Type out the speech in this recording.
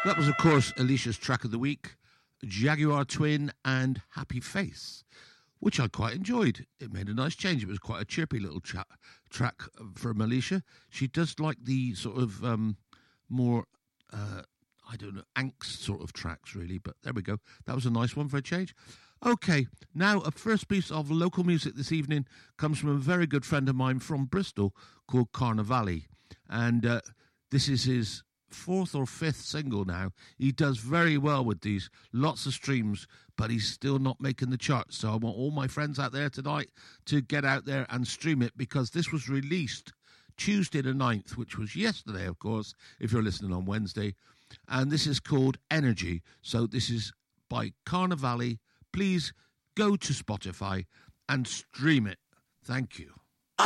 That was, of course, Alicia's track of the week, Jaguar Twin and Happy Face, which I quite enjoyed. It made a nice change. It was quite a chirpy little track from Alicia. She does like the sort of more, I don't know, angst sort of tracks, really. But there we go. That was a nice one for a change. Okay, now a first piece of local music this evening comes from a very good friend of mine from Bristol called Carnivale. And this is his fourth or fifth single now. He does very well with these, lots of streams, but he's still not making the charts. So I want all my friends out there tonight to get out there and stream it, because this was released Tuesday the 9th, which was yesterday, of course, if you're listening on Wednesday. And this is called Energy. So this is by Carnivale. Please go to Spotify and stream it. Thank you.